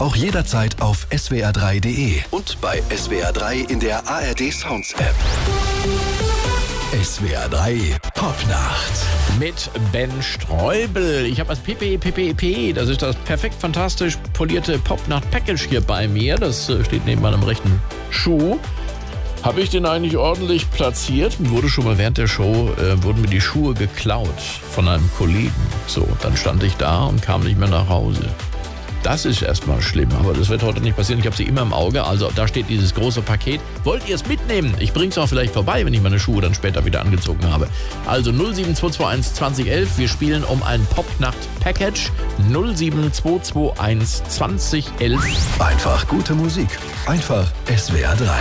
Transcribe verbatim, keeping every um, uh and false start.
auch jederzeit auf S W R drei Punkt D E und bei S W R drei in der A R D Sounds App. S W R drei Popnacht. Mit Ben Streubel. Ich habe das P P P P P, das ist das perfekt fantastisch polierte Popnacht-Package hier bei mir. Das steht neben meinem rechten Schuh. Habe ich den eigentlich ordentlich platziert? Wurde schon mal während der Show, äh, wurden mir die Schuhe geklaut von einem Kollegen. So, dann stand ich da und kam nicht mehr nach Hause. Das ist erstmal schlimm, aber das wird heute nicht passieren. Ich habe sie immer im Auge, also da steht dieses große Paket. Wollt ihr es mitnehmen? Ich bring's auch vielleicht vorbei, wenn ich meine Schuhe dann später wieder angezogen habe. Also null sieben zwei zwei eins zwanzig elf, wir spielen um ein Popnacht-Package. null sieben zwei zwei eins zwanzig elf. Einfach gute Musik. Einfach S W R drei.